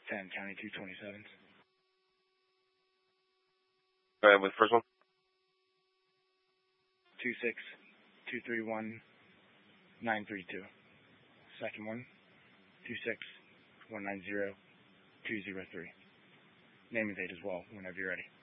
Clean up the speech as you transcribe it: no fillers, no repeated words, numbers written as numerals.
10, County 227s. Go ahead with the first one. 26231-932. Second one, 26190-203. Name and date as well, whenever you're ready.